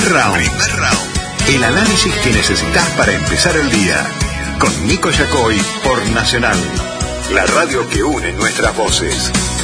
round. El análisis que necesitas para empezar el día. Con Nico Yacoy por Nacional, la radio que une nuestras voces.